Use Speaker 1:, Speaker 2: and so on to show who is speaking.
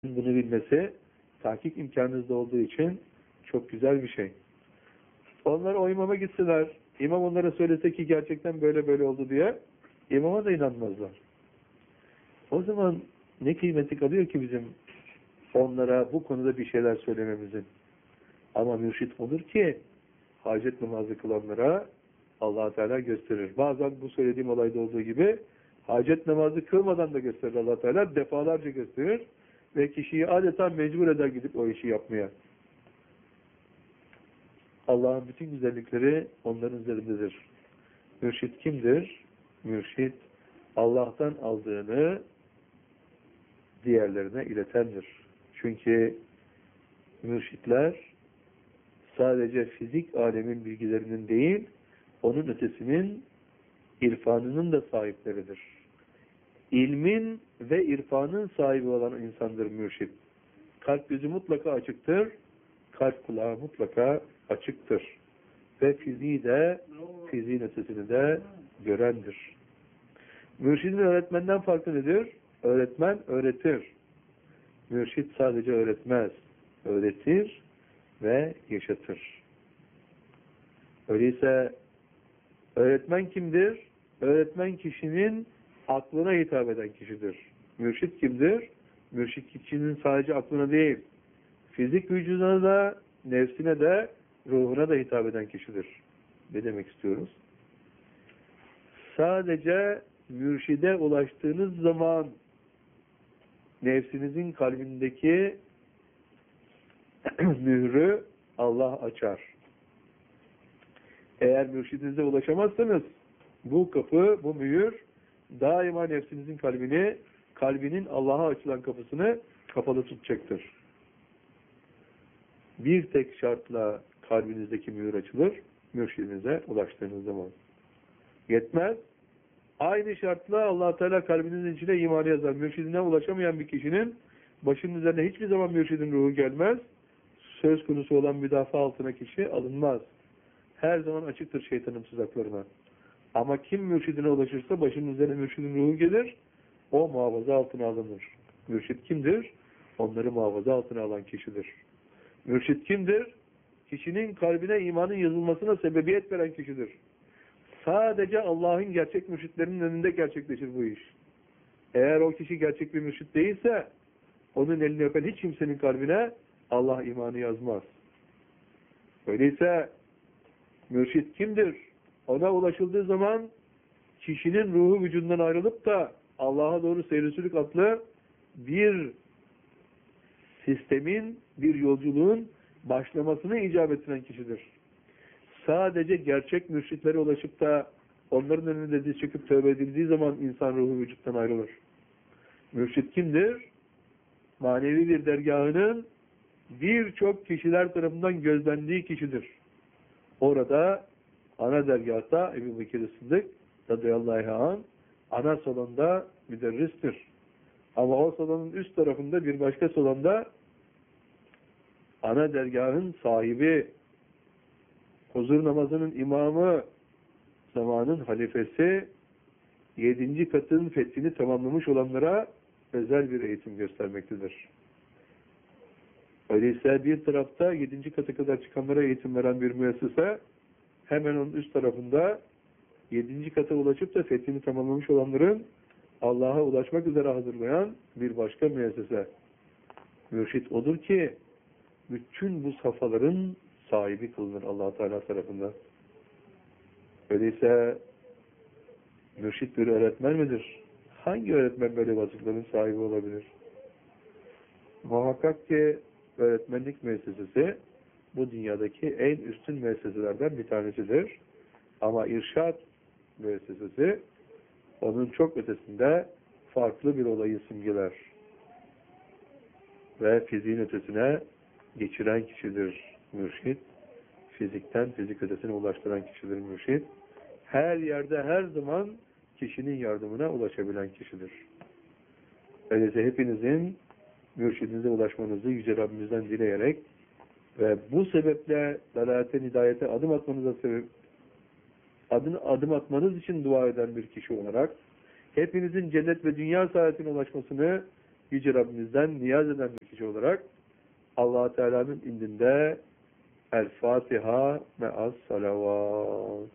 Speaker 1: bunu bilmesi tahkik imkanınızda olduğu için çok güzel bir şey. Onlar o imama gitseler, imam onlara söylese ki gerçekten böyle böyle oldu diye, imama da inanmazlar. O zaman ne kıymeti kalıyor ki bizim onlara bu konuda bir şeyler söylememizin? Ama mürşit olur ki hacet namazı kılanlara Allah Teala gösterir. Bazen bu söylediğim olayda olduğu gibi hacet namazı kılmadan da gösterir Allah Teala, defalarca gösterir ve kişiyi adeta mecbur eder gidip o işi yapmaya. Allah'ın bütün güzellikleri onların üzerindedir. Mürşit kimdir? Mürşit Allah'tan aldığını diğerlerine iletendir. Çünkü mürşitler sadece fizik alemin bilgilerinin değil, onun ötesinin irfanının da sahipleridir. İlmin ve irfanın sahibi olan insandır mürşit. Kalp gözü mutlaka açıktır, kalp kulağı mutlaka açıktır. Ve fiziği de, fiziğin ötesini de görendir. Mürşidin öğretmenden farkı nedir? Öğretmen öğretir. Mürşit sadece öğretmez, öğretir ve yaşatır. Öyleyse öğretmen kimdir? Öğretmen kişinin aklına hitap eden kişidir. Mürşit kimdir? Mürşit kişinin sadece aklına değil, fizik vücuduna da, nefsine de, ruhuna da hitap eden kişidir. Ne demek istiyoruz? Sadece mürşide ulaştığınız zaman nefsinizin kalbindeki mührü Allah açar. Eğer mürşidinize ulaşamazsanız bu kapı, bu mühür daima nefsinizin kalbini, kalbinin Allah'a açılan kapısını kapalı tutacaktır. Bir tek şartla kalbinizdeki mühür açılır, mürşidinize ulaştığınız zaman. Yetmez. Aynı şartla Allah Teala kalbinizin içine imanı yazar. Mürşidine ulaşamayan bir kişinin başının üzerine hiçbir zaman mürşidin ruhu gelmez. Söz konusu olan müdafaa altına kişi alınmaz. Her zaman açıktır şeytanın tuzaklarına. Ama kim mürşidine ulaşırsa başının üzerine mürşidin ruhu gelir, o muhafaza altına alınır. Mürşid kimdir? Onları muhafaza altına alan kişidir. Mürşid kimdir? Kişinin kalbine imanın yazılmasına sebebiyet veren kişidir. Sadece Allah'ın gerçek mürşitlerinin önünde gerçekleşir bu iş. Eğer o kişi gerçek bir mürşit değilse, onun elini öpen hiç kimsenin kalbine Allah imanı yazmaz. Öyleyse mürşit kimdir? Ona ulaşıldığı zaman kişinin ruhu vücudundan ayrılıp da Allah'a doğru seyrisülük adlı bir sistemin, bir yolculuğun başlamasını icap ettiren kişidir. Sadece gerçek mürşitlere ulaşıp da onların önünde diz çöküp tövbe edildiği zaman insan ruhu vücuttan ayrılır. Mürşit kimdir? Manevi bir dergahının birçok kişiler tarafından gözlendiği kişidir. Orada ana dergahta Ebu Bekir Sıddık radıyallahu anh ana salonda müderristir. Ama o salonun üst tarafında bir başka salonda ana dergahın sahibi, huzur namazının imamı, zamanın halifesi, 7. katın fethini tamamlamış olanlara özel bir eğitim göstermektedir. Öyleyse bir tarafta 7. katı kadar çıkanlara eğitim veren bir müessese, hemen onun üst tarafında 7. kata ulaşıp da fethini tamamlamış olanların Allah'a ulaşmak üzere hazırlayan bir başka müessese. Mürşit odur ki bütün bu safhaların sahibi kılınır Allah Teala tarafından. Öyleyse mürşit bir öğretmen midir? Hangi öğretmen böyle vasıfların sahibi olabilir? Muhakkak ki öğretmenlik müessesesi bu dünyadaki en üstün müesseselerden bir tanesidir. Ama irşad müessesesi onun çok ötesinde farklı bir olayı simgeler. Ve fiziğin ötesine geçiren kişidir mürşid. Fizikten fizik ötesine ulaştıran kişidir mürşid. Her yerde, her zaman kişinin yardımına ulaşabilen kişidir. Öyleyse hepinizin mürşidinize ulaşmanızı Yüce Rabbimizden dileyerek ve bu sebeple dalalete, hidayete adım atmanıza sebep, adım atmanız için dua eden bir kişi olarak hepinizin cennet ve dünya saadetine ulaşmasını Yüce Rabbimizden niyaz eden bir kişi olarak Allah Teala'nın indinde El Fatiha me'as salavat.